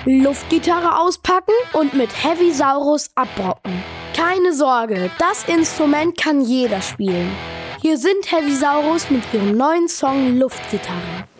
Luftgitarre auspacken und mit Heavisaurus abbrocken. Keine Sorge, das Instrument kann jeder spielen. Hier sind Heavisaurus mit ihrem neuen Song Luftgitarre.